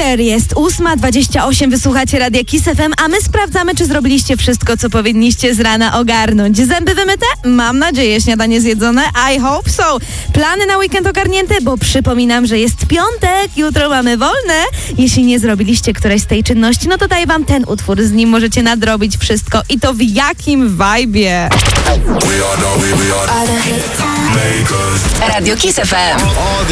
Super, jest 8:28, wysłuchacie Radia Kiss FM, a my sprawdzamy, czy zrobiliście wszystko, co powinniście z rana ogarnąć. Zęby wymyte? Mam nadzieję. Śniadanie zjedzone? I hope so. Plany na weekend ogarnięte? Bo przypominam, że jest piątek, jutro mamy wolne. Jeśli nie zrobiliście którejś z tej czynności, no to daję wam ten utwór, z nim możecie nadrobić wszystko i to w jakim vibe'ie. Radio Kiss FM.